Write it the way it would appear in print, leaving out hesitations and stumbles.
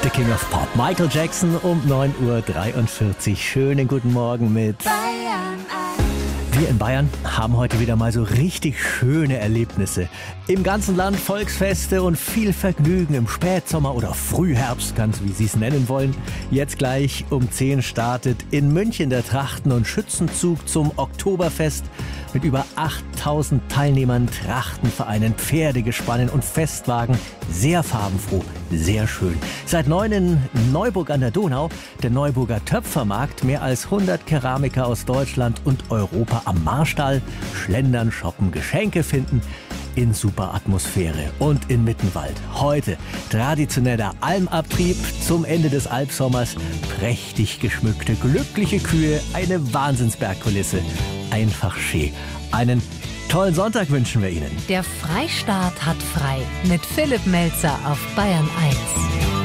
The King of Pop, Michael Jackson um 9:43 Uhr. Schönen guten Morgen mit Bayern 1. Wir in Bayern haben heute wieder mal so richtig schöne Erlebnisse. Im ganzen Land Volksfeste und viel Vergnügen im Spätsommer oder Frühherbst, ganz wie Sie es nennen wollen. Jetzt gleich um 10 startet in München der Trachten- und Schützenzug zum Oktoberfest mit über 8000 Teilnehmern, Trachtenvereinen, Pferdegespannen und Festwagen. Sehr farbenfroh, sehr schön. Seit 9 in Neuburg an der Donau, der Neuburger Töpfermarkt, mehr als 100 Keramiker aus Deutschland und Europa am Marstall, schlendern, shoppen, Geschenke finden in super Atmosphäre und in Mittenwald. Heute traditioneller Almabtrieb zum Ende des Alpsommers, prächtig geschmückte, glückliche Kühe, eine Wahnsinnsbergkulisse. Einfach schön. Einen tollen Sonntag wünschen wir Ihnen. Der Freistaat hat frei mit Philipp Melzer auf Bayern 1.